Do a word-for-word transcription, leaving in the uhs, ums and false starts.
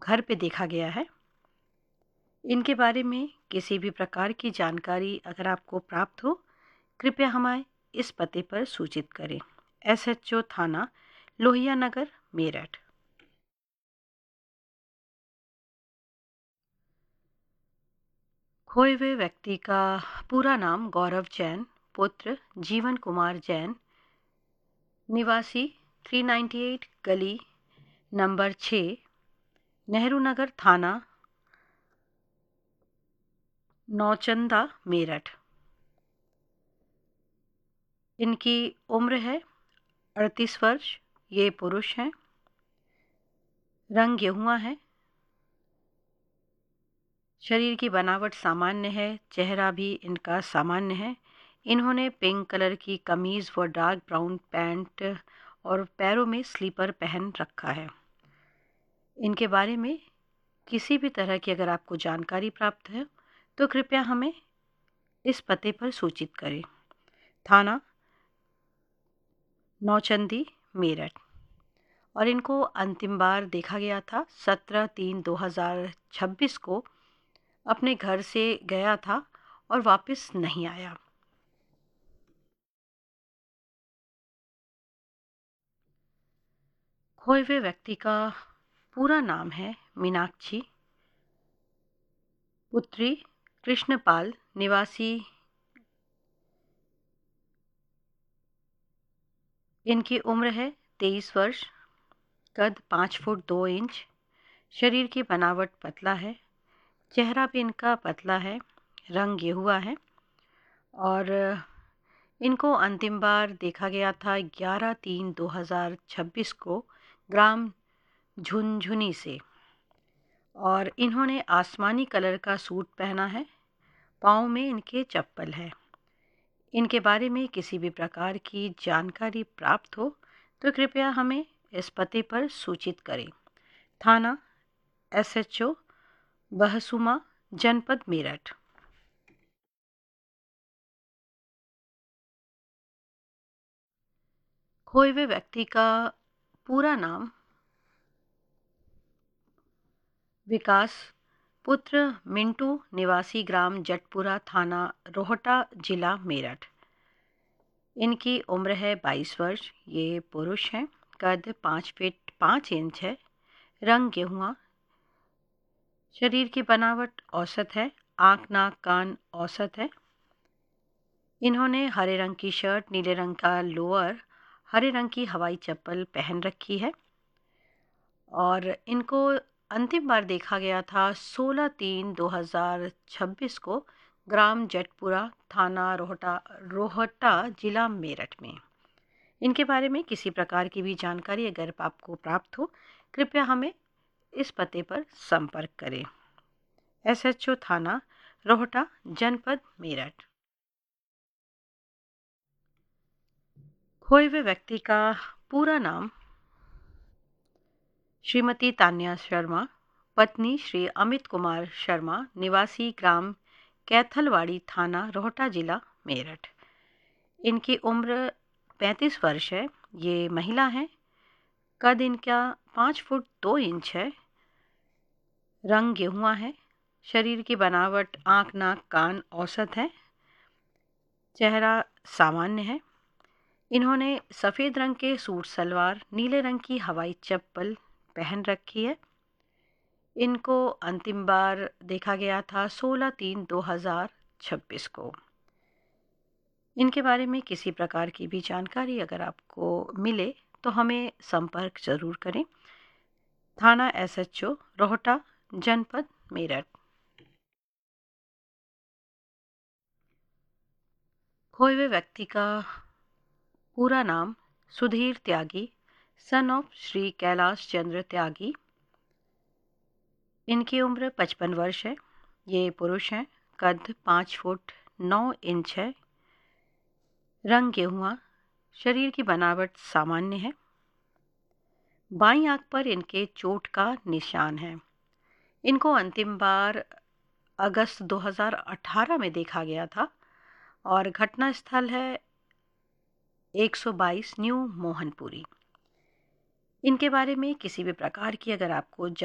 घर पे देखा गया है। इनके बारे में किसी भी प्रकार की जानकारी अगर आपको प्राप्त हो, कृपया हमें इस पते पर सूचित करें। एस एच ओ थाना, लोहिया नगर, मेरठ। खोए हुए व्यक्ति का पूरा नाम गौरव जैन, पुत्र जीवन कुमार जैन, निवासी तीन सौ अट्ठानवे गली नंबर छः, नेहरू नगर थाना, नौचंदा, मेरठ। इनकी उम्र है अड़तीस वर्ष। ये पुरुष हैं। रंग गेहुआ है। शरीर की बनावट सामान्य है। चेहरा भी इनका सामान्य है। इन्होंने पिंक कलर की कमीज़ व डार्क ब्राउन पैंट और पैरों में स्लीपर पहन रखा है। इनके बारे में किसी भी तरह की अगर आपको जानकारी प्राप्त है तो कृपया हमें इस पते पर सूचित करें। थाना नौचंदी, मेरठ। और इनको अंतिम बार देखा गया था सत्रह तीन दो हज़ार छब्बीस को। अपने घर से गया था और वापस नहीं आया। खोए हुए व्यक्ति का पूरा नाम है मीनाक्षी, पुत्री कृष्णपाल, निवासी। इनकी उम्र है तेईस वर्ष। कद पाँच फुट दो इंच। शरीर की बनावट पतला है। चेहरा भी इनका पतला है। रंग गेहुआ है। और इनको अंतिम बार देखा गया था ग्यारह तीन दो हज़ार छब्बीस को ग्राम झुनझुनी से। और इन्होंने आसमानी कलर का सूट पहना है। पाँव में इनके चप्पल है। इनके बारे में किसी भी प्रकार की जानकारी प्राप्त हो तो कृपया हमें इस पते पर सूचित करें। थाना एस एच ओ बहसुमा, जनपद मेरठ। खोए हुए व्यक्ति का पूरा नाम विकास, पुत्र मिंटू, निवासी ग्राम जटपुरा, थाना रोहटा, जिला मेरठ। इनकी उम्र है बाईस वर्ष। ये पुरुष हैं। कद पाँच फीट पाँच इंच है। रंग गेहुआ। शरीर की बनावट औसत है। आँख नाक कान औसत है। इन्होंने हरे रंग की शर्ट, नीले रंग का लोअर, हरे रंग की हवाई चप्पल पहन रखी है। और इनको अंतिम बार देखा गया था सोलह तीन दो हज़ार छब्बीस को ग्राम जटपुरा, थाना रोहटा रोहटा, जिला मेरठ में। इनके बारे में किसी प्रकार की भी जानकारी अगर आपको प्राप्त हो कृपया हमें इस पते पर संपर्क करें। एस एच ओ थाना रोहटा, जनपद मेरठ। खोए हुए व्यक्ति का पूरा नाम श्रीमती तान्या शर्मा, पत्नी श्री अमित कुमार शर्मा, निवासी ग्राम कैथलवाड़ी, थाना रोहटा, जिला मेरठ। इनकी उम्र पैंतीस वर्ष है। ये महिला हैं। कद इनका पाँच फुट दो इंच है। रंग गेहुआ है। शरीर की बनावट आँख नाक कान औसत है। चेहरा सामान्य है। इन्होंने सफ़ेद रंग के सूट सलवार, नीले रंग की हवाई चप्पल पहन रखी है। इनको अंतिम बार देखा गया था सोलह तीन दो हज़ार छब्बीस को। इनके बारे में किसी प्रकार की भी जानकारी अगर आपको मिले तो हमें संपर्क ज़रूर करें। थाना एस एच ओ रोहटा, जनपद मेरठ। खोए हुए व्यक्ति का पूरा नाम सुधीर त्यागी, सन ऑफ श्री कैलाश चंद्र त्यागी। इनकी उम्र पचपन वर्ष है। ये पुरुष हैं। कद पाँच फुट नौ इंच है। रंग गेहुआ। शरीर की बनावट सामान्य है। बाईं आंख पर इनके चोट का निशान है। इनको अंतिम बार अगस्त दो हज़ार अठारह में देखा गया था। और घटना स्थल है एक सौ बाईस न्यू मोहनपुरी। इनके बारे में किसी भी प्रकार की अगर आपको